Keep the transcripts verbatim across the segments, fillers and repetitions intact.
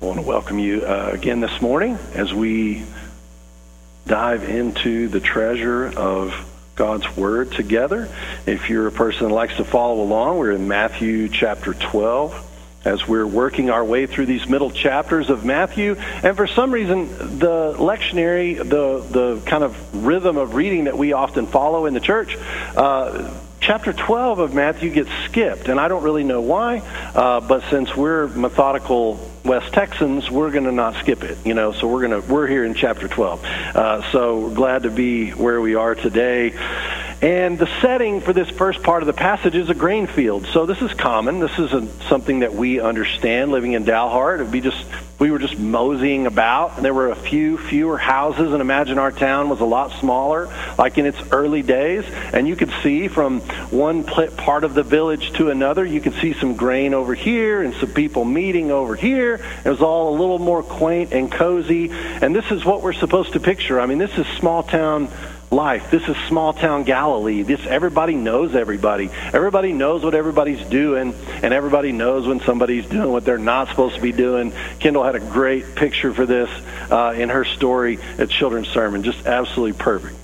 I want to welcome you uh, again this morning as we dive into the treasure of God's Word together. If you're a person that likes to follow along, we're in Matthew chapter twelve as we're working our way through these middle chapters of Matthew. And for some reason, the lectionary, the, the kind of rhythm of reading that we often follow in the church, uh, Chapter twelve of Matthew gets skipped, and I don't really know why, uh, but since we're methodical West Texans, we're going to not skip it, you know, so we're going to, we're here in chapter twelve. Uh, so we're glad to be where we are today. And the setting for this first part of the passage is a grain field. So this is common. This isn't something that we understand living in Dalhart. It'd be just, we were just moseying about, and there were a few fewer houses, and imagine our town was a lot smaller, like in its early days. And you could see from one part of the village to another, you could see some grain over here and some people meeting over here. It was all a little more quaint and cozy. And this is what we're supposed to picture. I mean, this is small town life. This is small town Galilee. This, everybody knows everybody. Everybody knows what everybody's doing, and everybody knows when somebody's doing what they're not supposed to be doing. Kendall had a great picture for this uh, in her story at Children's Sermon. Just absolutely perfect.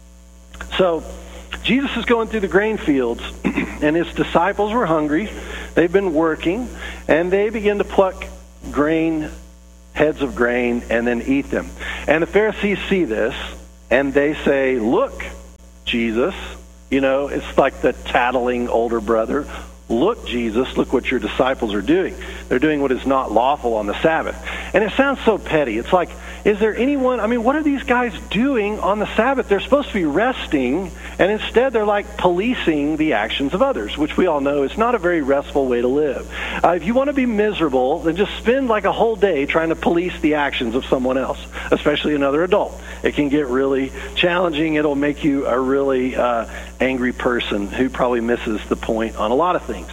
So Jesus is going through the grain fields, and his disciples were hungry. They've been working, and they begin to pluck grain, heads of grain, and then eat them. And the Pharisees see this, and they say, "Look, Jesus," you know, it's like the tattling older brother. "Look, Jesus, look what your disciples are doing. They're doing what is not lawful on the Sabbath." And it sounds so petty. It's like, is there anyone, I mean, what are these guys doing on the Sabbath? They're supposed to be resting, and instead they're like policing the actions of others, which we all know is not a very restful way to live. Uh, if you want to be miserable, then just spend like a whole day trying to police the actions of someone else, especially another adult. It can get really challenging. It'll make you a really uh, angry person who probably misses the point on a lot of things.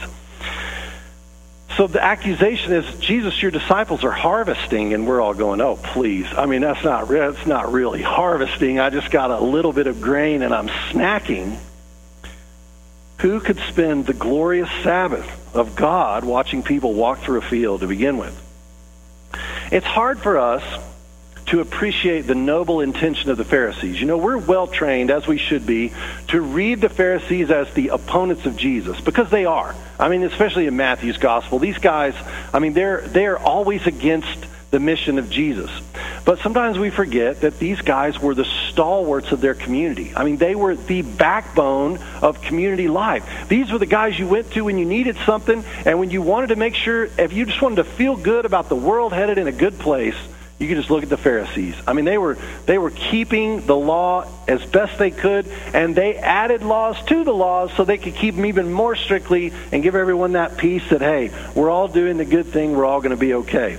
So the accusation is, "Jesus, your disciples are harvesting," and we're all going, "Oh, please. I mean, that's not, that's not really harvesting. I just got a little bit of grain and I'm snacking." Who could spend the glorious Sabbath of God watching people walk through a field to begin with? It's hard for us to appreciate the noble intention of the Pharisees. You know, we're well trained, as we should be, to read the Pharisees as the opponents of Jesus, because they are. I mean, especially in Matthew's gospel, these guys, I mean, they're they're always against the mission of Jesus. But sometimes we forget that these guys were the stalwarts of their community. I mean, they were the backbone of community life. These were the guys you went to when you needed something, and when you wanted to make sure, if you just wanted to feel good about the world headed in a good place, you could just look at the Pharisees. I mean, they were they were keeping the law as best they could, and they added laws to the laws so they could keep them even more strictly and give everyone that peace that, hey, we're all doing the good thing, we're all going to be okay.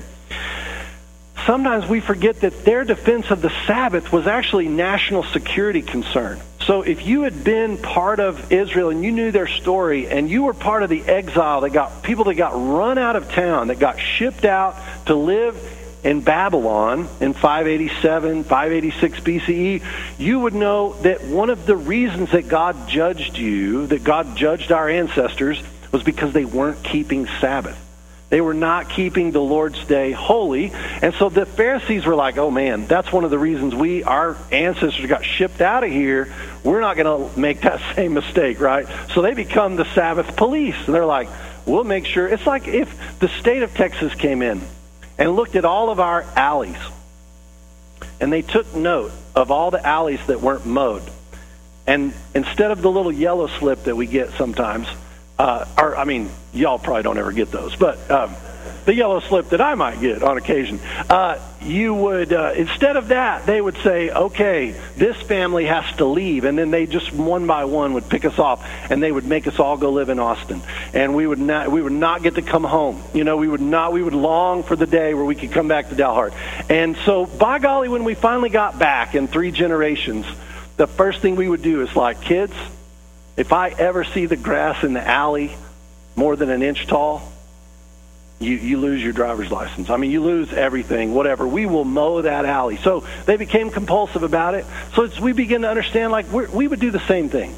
Sometimes we forget that their defense of the Sabbath was actually national security concern. So if you had been part of Israel and you knew their story, and you were part of the exile that got people that got run out of town, that got shipped out to live in Babylon in five eighty-seven, five eighty-six B C E, you would know that one of the reasons that God judged you, that God judged our ancestors, was because they weren't keeping Sabbath. They were not keeping the Lord's Day holy. And so the Pharisees were like, "Oh man, that's one of the reasons we, our ancestors got shipped out of here. We're not going to make that same mistake," right? So they become the Sabbath police. And they're like, "We'll make sure." It's like if the state of Texas came in and looked at all of our alleys, and they took note of all the alleys that weren't mowed. And instead of the little yellow slip that we get sometimes, uh, or I mean, y'all probably don't ever get those, but um, the yellow slip that I might get on occasion, uh, you would, uh, instead of that, they would say, "Okay, this family has to leave," and then they just one by one would pick us off, and they would make us all go live in Austin, and we would not, we would not get to come home. You know, we would not, we would long for the day where we could come back to Dalhart. And so, by golly, when we finally got back in three generations, the first thing we would do is like, "Kids, if I ever see the grass in the alley more than an inch tall, You, you lose your driver's license. I mean, you lose everything, whatever. We will mow that alley." So they became compulsive about it. So it's, we begin to understand, like, we're, we would do the same thing.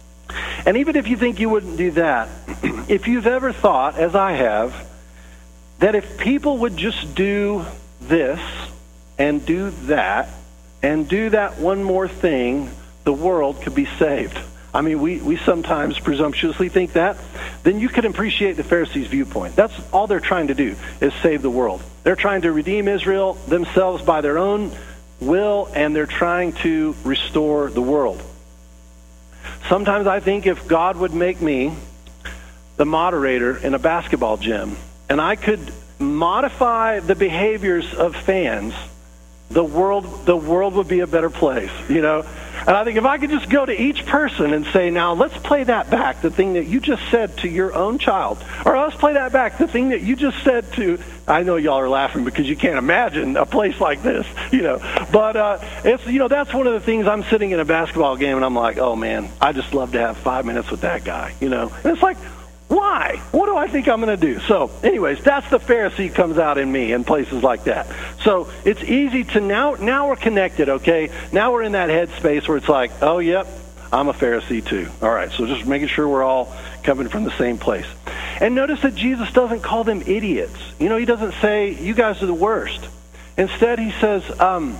And even if you think you wouldn't do that, if you've ever thought, as I have, that if people would just do this and do that and do that one more thing, the world could be saved. I mean, we, we sometimes presumptuously think that. Then you can appreciate the Pharisees' viewpoint. That's all they're trying to do, is save the world. They're trying to redeem Israel themselves by their own will, and they're trying to restore the world. Sometimes I think if God would make me the moderator in a basketball gym, and I could modify the behaviors of fans, the world the world would be a better place, you know? And I think if I could just go to each person and say, now let's play that back, the thing that you just said to your own child. Or let's play that back, the thing that you just said to, I know y'all are laughing because you can't imagine a place like this, you know. But uh, it's, you know, that's one of the things. I'm sitting in a basketball game and I'm like, oh man, I just love to have five minutes with that guy, you know. And it's like, why? What do I think I'm going to do? So anyways, that's the Pharisee comes out in me in places like that. So it's easy to now, now we're connected, okay? Now we're in that headspace where it's like, oh, yep, I'm a Pharisee too. All right, so just making sure we're all coming from the same place. And notice that Jesus doesn't call them idiots. You know, he doesn't say, you guys are the worst. Instead, he says, um,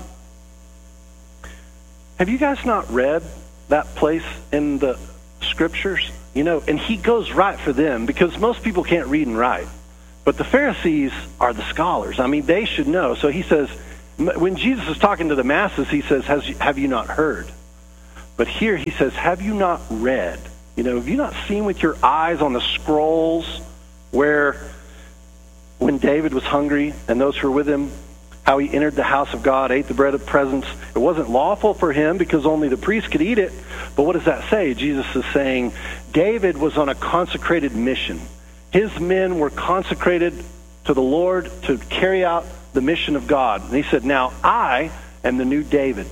have you guys not read that place in the scriptures? You know, and he goes right for them because most people can't read and write. But the Pharisees are the scholars. I mean, they should know. So he says, when Jesus is talking to the masses, he says, Has, have you not heard? But here he says, have you not read? You know, have you not seen with your eyes on the scrolls where when David was hungry and those who were with him, how he entered the house of God, ate the bread of presence. It wasn't lawful for him because only the priest could eat it. But what does that say? Jesus is saying David was on a consecrated mission. His men were consecrated to the Lord to carry out the mission of God. And he said, now I am the new David.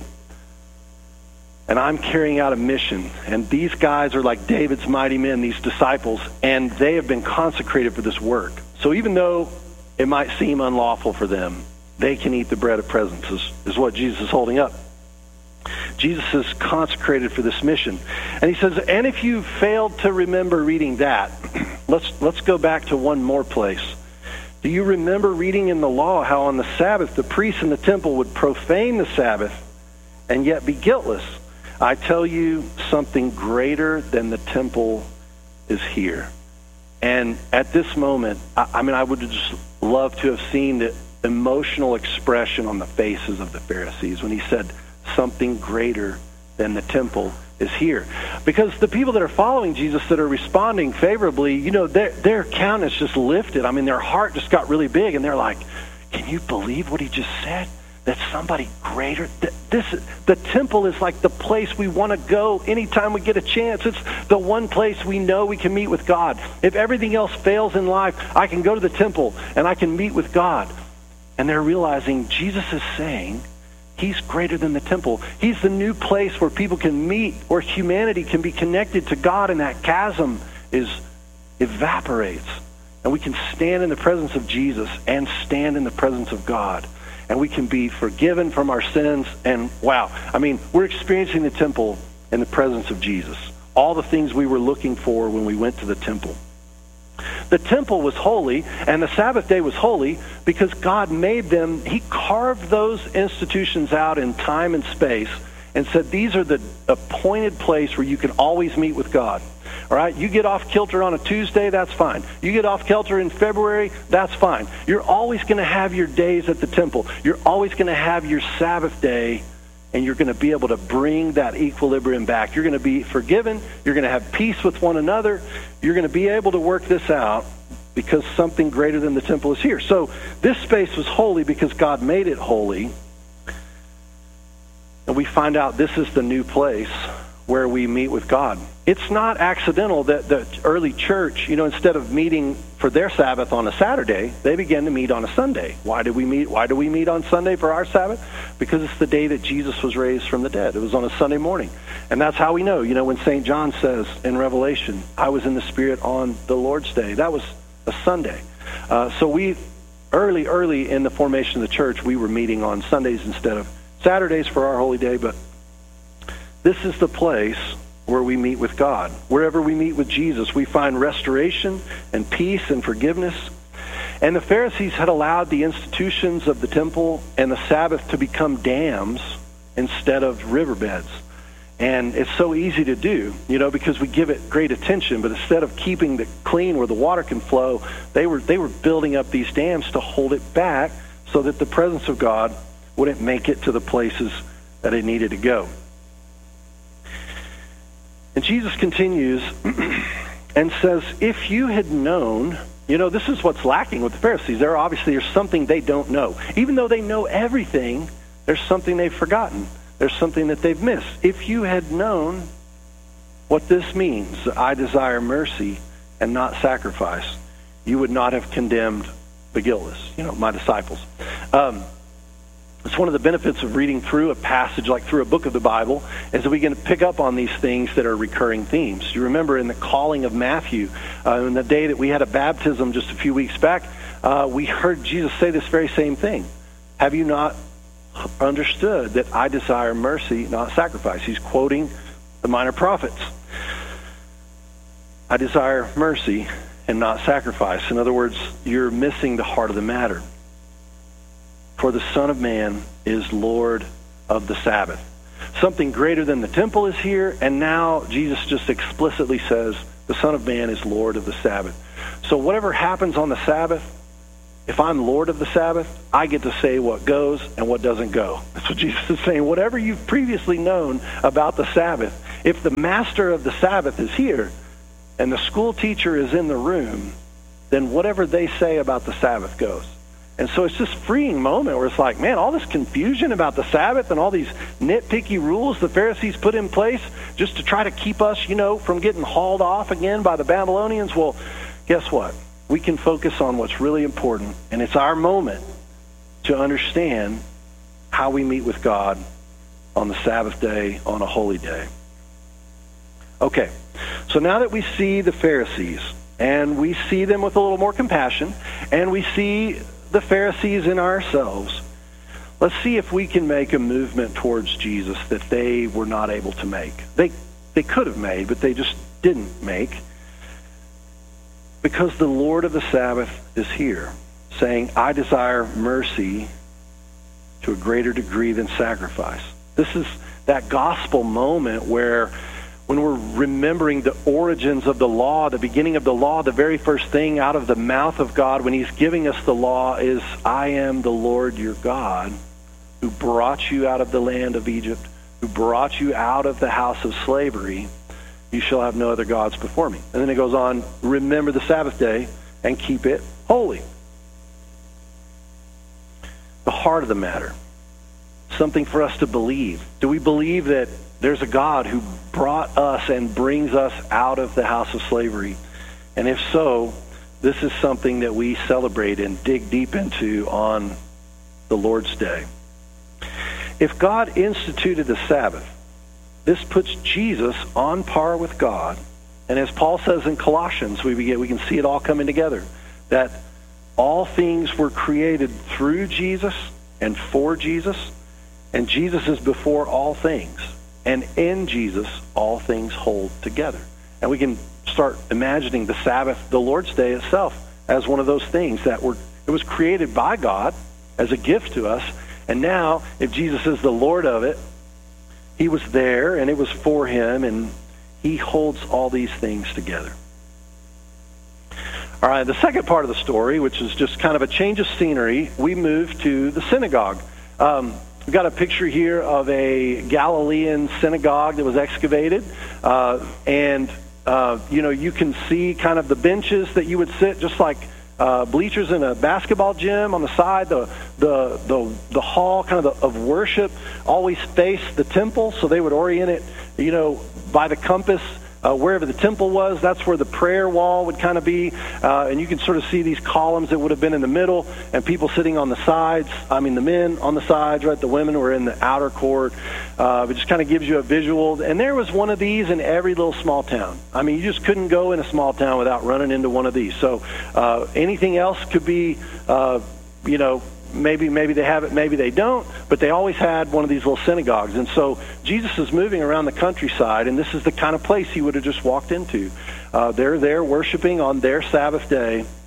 And I'm carrying out a mission. And these guys are like David's mighty men, these disciples, and they have been consecrated for this work. So even though it might seem unlawful for them, they can eat the bread of presence, is, is what Jesus is holding up. Jesus is consecrated for this mission. And he says, and if you failed to remember reading that, let's let's go back to one more place. Do you remember reading in the law how on the Sabbath the priests in the temple would profane the Sabbath and yet be guiltless? I tell you, something greater than the temple is here. And at this moment, I, I mean, I would just love to have seen the emotional expression on the faces of the Pharisees when he said, something greater than the temple is here. Because the people that are following Jesus, that are responding favorably, you know, their, their countenance just lifted. I mean, their heart just got really big, and they're like, can you believe what he just said? That somebody greater, this, the temple is like the place we want to go anytime we get a chance. It's the one place we know we can meet with God. If everything else fails in life, I can go to the temple and I can meet with God. And they're realizing Jesus is saying he's greater than the temple. He's the new place where people can meet, where humanity can be connected to God, and that chasm is evaporates. And we can stand in the presence of Jesus and stand in the presence of God. And we can be forgiven from our sins. And wow, I mean, we're experiencing the temple in the presence of Jesus. All the things we were looking for when we went to the temple. The temple was holy, and the Sabbath day was holy because God made them. He carved those institutions out in time and space and said, these are the appointed place where you can always meet with God. All right, you get off kilter on a Tuesday, that's fine. You get off kilter in February, that's fine. You're always going to have your days at the temple. You're always going to have your Sabbath day, and you're going to be able to bring that equilibrium back. You're going to be forgiven. You're going to have peace with one another. You're going to be able to work this out because something greater than the temple is here. So this space was holy because God made it holy. And we find out this is the new place where we meet with God. It's not accidental that the early church, you know, instead of meeting for their Sabbath on a Saturday, they began to meet on a Sunday. Why do we meet? Why do we meet on Sunday for our Sabbath? Because it's the day that Jesus was raised from the dead. It was on a Sunday morning. And that's how we know. You know, when Saint John says in Revelation, I was in the Spirit on the Lord's Day. That was a Sunday. Uh, so we, early, early in the formation of the church, we were meeting on Sundays instead of Saturdays for our holy day. But this is the place where we meet with God. Wherever we meet with Jesus, we find restoration and peace and forgiveness. And the Pharisees had allowed the institutions of the temple and the Sabbath to become dams instead of riverbeds. And it's so easy to do, you know, because we give it great attention. But instead of keeping it clean where the water can flow, they were they were building up these dams to hold it back so that the presence of God wouldn't make it to the places that it needed to go. And Jesus continues and says, if you had known, you know, this is what's lacking with the Pharisees. There obviously there's something they don't know. Even though they know everything, there's something they've forgotten. There's something that they've missed. If you had known what this means, I desire mercy and not sacrifice, you would not have condemned the guiltless, you know, my disciples. Um, it's one of the benefits of reading through a passage, like through a book of the Bible, is that we can pick up on these things that are recurring themes. You remember in the calling of Matthew, uh, in the day that we had a baptism just a few weeks back, uh, we heard Jesus say this very same thing. Have you not understood that I desire mercy, not sacrifice? He's quoting the minor prophets. I desire mercy and not sacrifice. In other words, you're missing the heart of the matter. For the Son of Man is Lord of the Sabbath. Something greater than the temple is here, and now Jesus just explicitly says the Son of Man is Lord of the Sabbath. So whatever happens on the Sabbath, if I'm Lord of the Sabbath, I get to say what goes and what doesn't go. That's what Jesus is saying. Whatever you've previously known about the Sabbath, if the master of the Sabbath is here and the school teacher is in the room, then whatever they say about the Sabbath goes. And so it's this freeing moment where it's like, man, all this confusion about the Sabbath and all these nitpicky rules the Pharisees put in place just to try to keep us, you know, from getting hauled off again by the Babylonians. Well, guess what? We can focus on what's really important, and it's our moment to understand how we meet with God on the Sabbath day, on a holy day. Okay, so now that we see the Pharisees, and we see them with a little more compassion, and we see the Pharisees in ourselves, let's see if we can make a movement towards Jesus that they were not able to make. They, they could have made, but they just didn't make. Because the Lord of the Sabbath is here, saying, I desire mercy to a greater degree than sacrifice. This is that gospel moment where when we're remembering the origins of the law, the beginning of the law, the very first thing out of the mouth of God when he's giving us the law is, I am the Lord your God who brought you out of the land of Egypt, who brought you out of the house of slavery. You shall have no other gods before me. And then it goes on, remember the Sabbath day and keep it holy. The heart of the matter, something for us to believe. Do we believe that there's a God who brought us and brings us out of the house of slavery? And if so, this is something that we celebrate and dig deep into on the Lord's Day. If God instituted the Sabbath, this puts Jesus on par with God. And as Paul says in Colossians, we begin, we can see it all coming together, that all things were created through Jesus and for Jesus, and Jesus is before all things. And in Jesus, all things hold together. And we can start imagining the Sabbath, the Lord's Day itself, as one of those things that were, it was created by God as a gift to us. And now, if Jesus is the Lord of it, he was there and it was for him, and he holds all these things together. All right, the second part of the story, which is just kind of a change of scenery, we move to the synagogue. Um, We've got a picture here of a Galilean synagogue that was excavated. Uh, and, uh, you know, you can see kind of the benches that you would sit, just like uh, bleachers in a basketball gym on the side. The the the, the hall kind of the, of worship always faced the temple, so they would orient it, you know, by the compass. Uh, wherever the temple was, that's where the prayer wall would kind of be. Uh, and you can sort of see these columns that would have been in the middle and people sitting on the sides. I mean, the men on the sides, right? The women were in the outer court. Uh, it just kind of gives you a visual. And there was one of these in every little small town. I mean, you just couldn't go in a small town without running into one of these. So uh, anything else could be, uh, you know, Maybe maybe they have it, maybe they don't, but they always had one of these little synagogues. And so Jesus is moving around the countryside, and this is the kind of place he would have just walked into. Uh, they're there worshiping on their Sabbath day,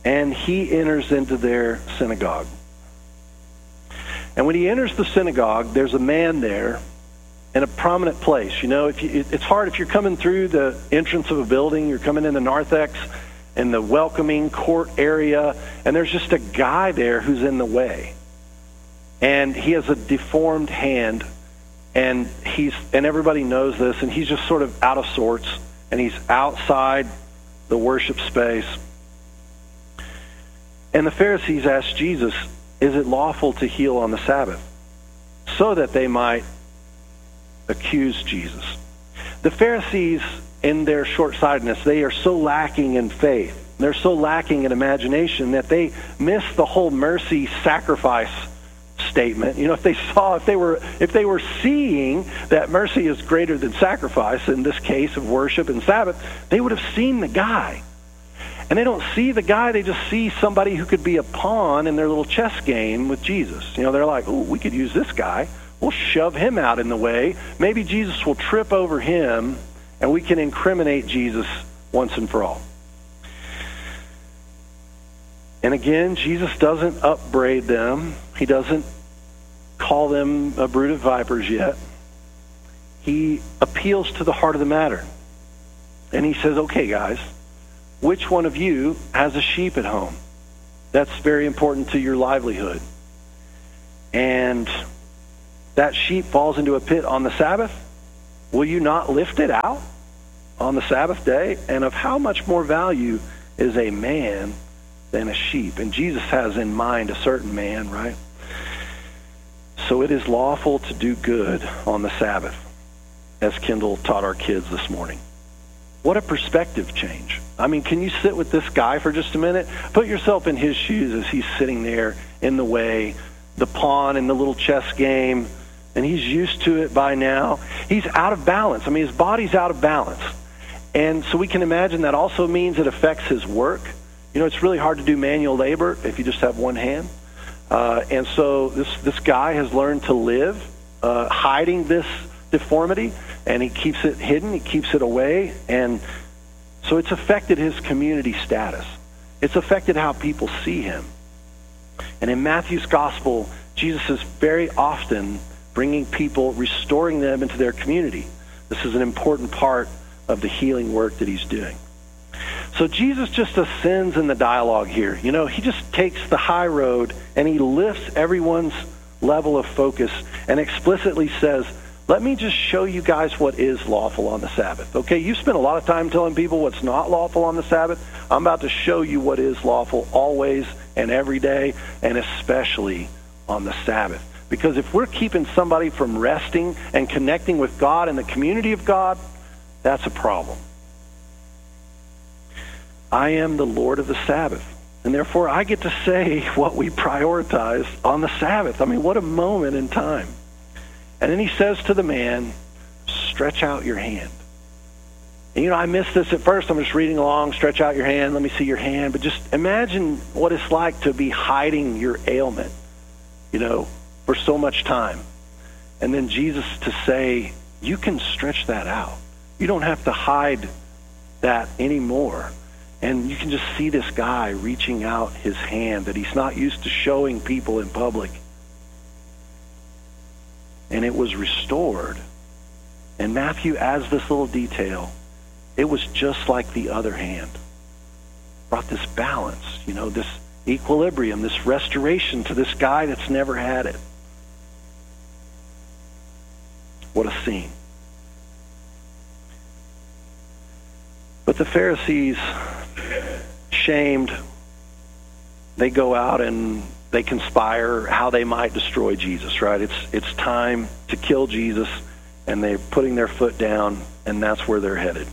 and he enters into their synagogue. And when he enters the synagogue, there's a man there in a prominent place. You know, if you, it's hard if you're coming through the entrance of a building, you're coming in the narthex, in the welcoming court area, and there's just a guy there who's in the way. And he has a deformed hand, and he's and everybody knows this, and he's just sort of out of sorts, and he's outside the worship space. And the Pharisees asked Jesus, is it lawful to heal on the Sabbath? So that they might accuse Jesus. The Pharisees, in their short-sightedness, they are so lacking in faith. They're so lacking in imagination that they miss the whole mercy sacrifice statement. You know, if they saw, if they were, if they were seeing that mercy is greater than sacrifice, in this case of worship and Sabbath, they would have seen the guy. And they don't see the guy, they just see somebody who could be a pawn in their little chess game with Jesus. You know, they're like, oh, we could use this guy. We'll shove him out in the way. Maybe Jesus will trip over him, and we can incriminate Jesus once and for all. And again, Jesus doesn't upbraid them. He doesn't call them a brood of vipers yet. He appeals to the heart of the matter. And he says, okay, guys, which one of you has a sheep at home? That's very important to your livelihood. And that sheep falls into a pit on the Sabbath. Will you not lift it out on the Sabbath day? And of how much more value is a man than a sheep? And Jesus has in mind a certain man, right? So it is lawful to do good on the Sabbath, as Kendall taught our kids this morning. What a perspective change. I mean, can you sit with this guy for just a minute? Put yourself in his shoes as he's sitting there in the way, the pawn in the little chess game, and he's used to it by now. He's out of balance. I mean, his body's out of balance. And so we can imagine that also means it affects his work. You know, it's really hard to do manual labor if you just have one hand. Uh, and so this, this guy has learned to live uh, hiding this deformity, and he keeps it hidden, he keeps it away, and so it's affected his community status. It's affected how people see him. And in Matthew's gospel, Jesus is very often bringing people, restoring them into their community. This is an important part of the healing work that he's doing. So Jesus just ascends in the dialogue here. You know, he just takes the high road and he lifts everyone's level of focus and explicitly says, let me just show you guys what is lawful on the Sabbath. Okay, you spent a lot of time telling people what's not lawful on the Sabbath. I'm about to show you what is lawful always and every day, and especially on the Sabbath. Because if we're keeping somebody from resting and connecting with God and the community of God, that's a problem. I am the Lord of the Sabbath, and therefore I get to say what we prioritize on the Sabbath. I mean, what a moment in time. And then he says to the man, stretch out your hand. And, you know, I missed this at first. I'm just reading along, stretch out your hand, let me see your hand. But just imagine what it's like to be hiding your ailment, you know, for so much time. And then Jesus to say, you can stretch that out. You don't have to hide that anymore. And you can just see this guy reaching out his hand that he's not used to showing people in public. And it was restored. And Matthew adds this little detail. It was just like the other hand. Brought this balance, you know, this equilibrium, this restoration to this guy that's never had it. What a scene. But the Pharisees, shamed, they go out and they conspire how they might destroy Jesus, right? It's it's time to kill Jesus, and they're putting their foot down, and that's where they're headed.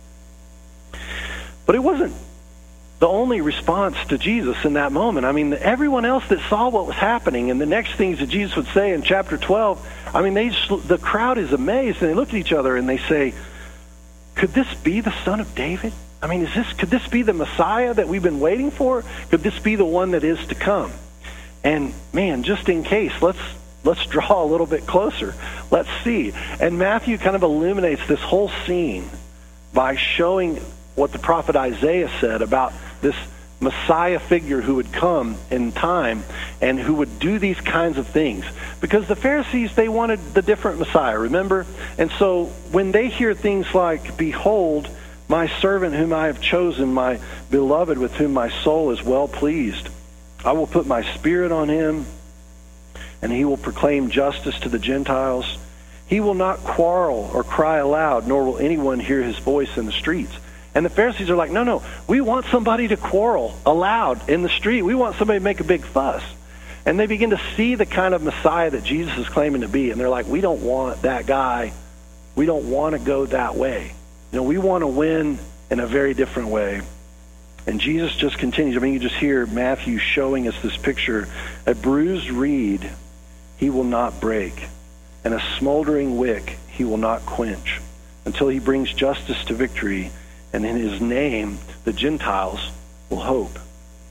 But it wasn't the only response to Jesus in that moment. I mean, everyone else that saw what was happening and the next things that Jesus would say in chapter twelve, I mean, they just, the crowd is amazed, and they look at each other and they say, could this be the Son of David? I mean, is this could this be the Messiah that we've been waiting for? Could this be the one that is to come? And man, just in case, let's let's draw a little bit closer. Let's see. And Matthew kind of illuminates this whole scene by showing what the prophet Isaiah said about this Messiah figure who would come in time and who would do these kinds of things. Because the Pharisees, they wanted the different Messiah, remember? And so when they hear things like, behold, my servant whom I have chosen, my beloved with whom my soul is well pleased, I will put my spirit on him, and he will proclaim justice to the Gentiles. He will not quarrel or cry aloud, nor will anyone hear his voice in the streets. And the Pharisees are like, no, no, we want somebody to quarrel aloud in the street. We want somebody to make a big fuss. And they begin to see the kind of Messiah that Jesus is claiming to be. And they're like, we don't want that guy. We don't want to go that way. You know, we want to win in a very different way. And Jesus just continues. I mean, you just hear Matthew showing us this picture. A bruised reed he will not break, and a smoldering wick he will not quench, until he brings justice to victory, and in his name the Gentiles will hope.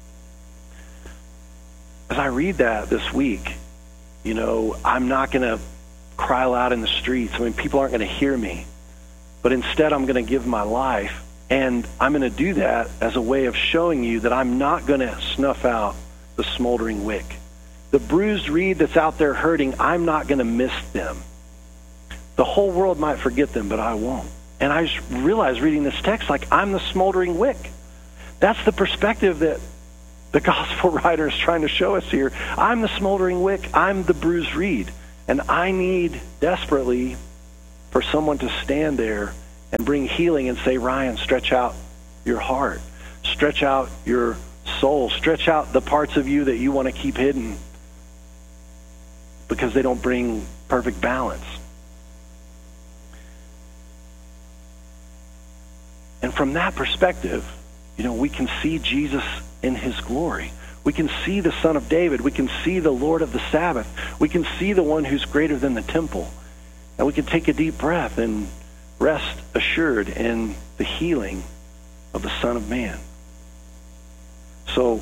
As I read that this week, you know, I'm not going to cry loud in the streets. I mean, people aren't going to hear me. But instead, I'm going to give my life, and I'm going to do that as a way of showing you that I'm not going to snuff out the smoldering wick. The bruised reed that's out there hurting, I'm not going to miss them. The whole world might forget them, but I won't. And I just realized reading this text, like, I'm the smoldering wick. That's the perspective that the gospel writer is trying to show us here. I'm the smoldering wick. I'm the bruised reed. And I need desperately for someone to stand there and bring healing and say, Ryan, stretch out your heart. Stretch out your soul. Stretch out the parts of you that you want to keep hidden because they don't bring perfect balance. And from that perspective, you know, we can see Jesus in his glory. We can see the Son of David. We can see the Lord of the Sabbath. We can see the one who's greater than the temple. And we can take a deep breath and rest assured in the healing of the Son of Man. So,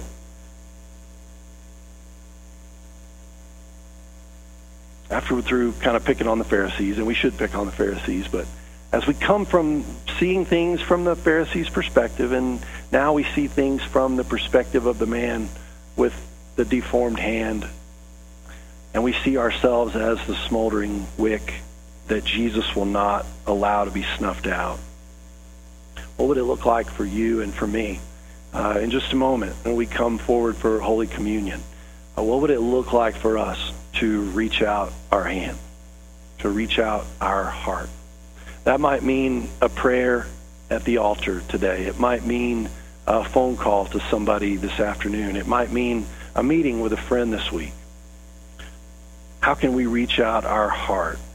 after we're through kind of picking on the Pharisees, and we should pick on the Pharisees, but as we come from seeing things from the Pharisees' perspective, and now we see things from the perspective of the man with the deformed hand, and we see ourselves as the smoldering wick that Jesus will not allow to be snuffed out. What would it look like for you and for me? Uh, in just a moment, when we come forward for Holy Communion, uh, what would it look like for us to reach out our hand, to reach out our heart? That might mean a prayer at the altar today. It might mean a phone call to somebody this afternoon. It might mean a meeting with a friend this week. How can we reach out our heart